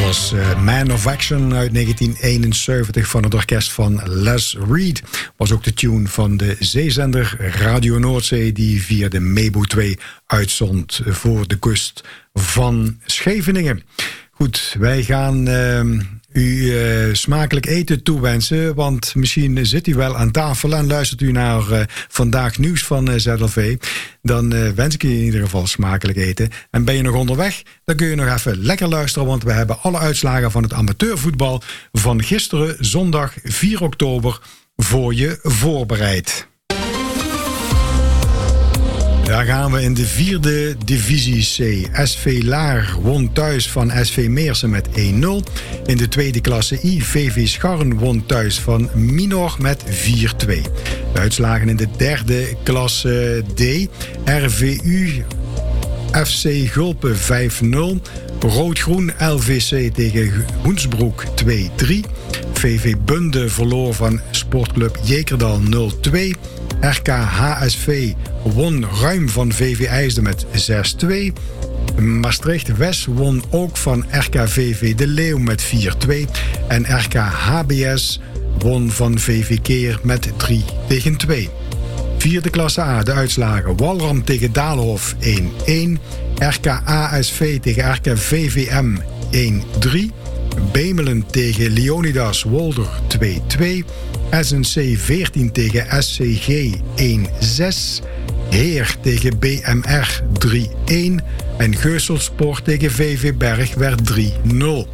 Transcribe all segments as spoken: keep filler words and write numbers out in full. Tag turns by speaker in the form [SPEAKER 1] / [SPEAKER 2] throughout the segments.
[SPEAKER 1] was uh, Man of Action uit negentien eenenzeventig van het orkest van Les Reed. Was ook de tune van de zeezender Radio Noordzee die via de Mebo twee uitzond voor de kust van Scheveningen. Goed, wij gaan uh, u uh, smakelijk eten toewensen, want misschien zit u wel aan tafel en luistert u naar uh, Vandaag Nieuws van uh, Z L V. Dan uh, wens ik u in ieder geval smakelijk eten. En ben je nog onderweg, dan kun je nog even lekker luisteren, want we hebben alle uitslagen van het amateurvoetbal van gisteren, zondag vier oktober, voor je voorbereid. Daar gaan we in de vierde divisie C. S V Laar won thuis van S V Meersen met één nul. In de tweede klasse I, V V Scharren won thuis van Minor met vier twee. De uitslagen in de derde klasse D. R V U F C Gulpen vijf nul. Rood-Groen L V C tegen Hoensbroek twee drie. V V Bunde verloor van Sportclub Jekerdal nul twee. R K H S V won ruim van V V IJsden met zes twee. Maastricht-West won ook van R K V V De Leeuw met vier twee. En R K H B S won van V V Keer met drie tegen twee. Vierde klasse A, de uitslagen. Walram tegen Dalenhof één één. R K A S V tegen R K V V M één drie. Bemelen tegen Leonidas Wolder twee twee. S N C veertien tegen S C G één zes. Heer tegen B M R drie één. En Geuselsport tegen V V Berg werd drie nul.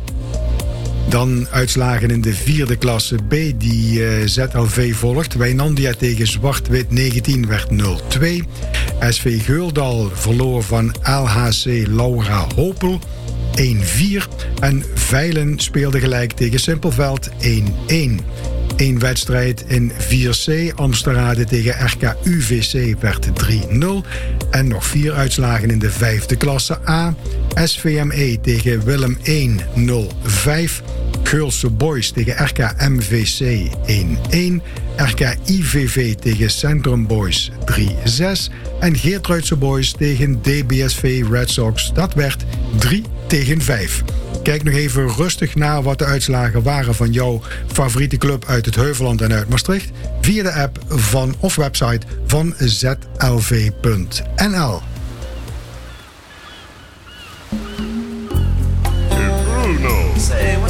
[SPEAKER 1] Dan uitslagen in de vierde klasse B die uh, Z L V volgt. Wijnandia tegen Zwart-Wit negentien werd nul twee. S V Geuldal verloor van L H C Laura Hopel één vier. En Veilen speelde gelijk tegen Simpelveld één één. Eén wedstrijd in vier C. Amsterrade tegen R K U V C werd drie nul. En nog vier uitslagen in de vijfde klasse A. S V M E tegen Willem één nul vijf. Geulse Boys tegen R K M V C één één. R K I V V tegen Centrum Boys drie zes. En Geertruidse Boys tegen D B S V Red Sox. Dat werd drie tegen vijf. Kijk nog even rustig naar wat de uitslagen waren van jouw favoriete club uit het Heuvelland en uit Maastricht via de app van of website van Z L V punt N L.
[SPEAKER 2] Bruno. Say,